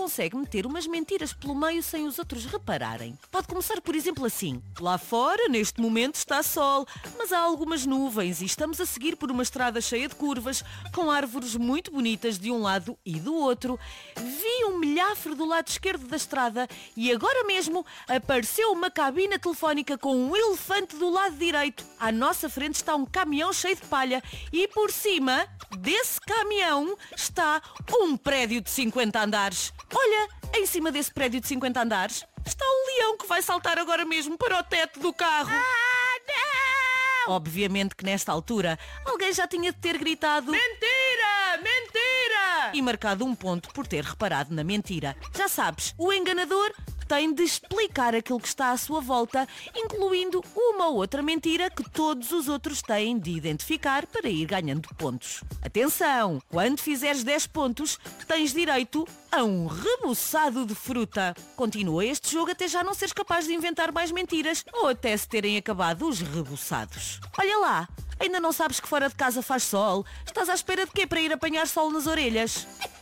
consegue meter umas mentiras pelo meio sem os outros repararem. Pode começar, por exemplo, assim. Lá fora, neste momento, está sol, mas há algumas nuvens e estamos a seguir por uma estrada cheia de curvas, com árvores muito bonitas de um lado e do outro. Vi um milhafre do lado esquerdo da estrada e agora mesmo apareceu uma cabina telefónica com um elefante do lado direito. À nossa frente está um caminhão cheio de palha e por cima desse caminhão está um prédio de 50 andares. Olha, em cima desse prédio de 50 andares está um leão que vai saltar agora mesmo para o teto do carro. Não! Obviamente que nesta altura alguém já tinha de ter gritado Mentira! Mentira! e marcado um ponto por ter reparado na mentira. Já sabes, o enganador tem de explicar aquilo que está à sua volta, incluindo uma ou outra mentira que todos os outros têm de identificar para ir ganhando pontos. Atenção! Quando fizeres 10 pontos, tens direito a um reboçado de fruta. Continua este jogo até já não seres capaz de inventar mais mentiras ou até se terem acabado os reboçados. Olha lá! Ainda não sabes que fora de casa faz sol? Estás à espera de quê para ir apanhar sol nas orelhas?